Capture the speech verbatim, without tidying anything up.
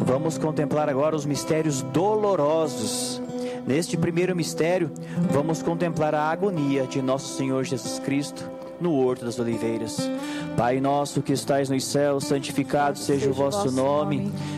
Vamos contemplar agora os mistérios dolorosos. Neste primeiro mistério, vamos contemplar a agonia de nosso Senhor Jesus Cristo no Horto das Oliveiras. Pai nosso que estais nos céus, santificado seja o vosso nome.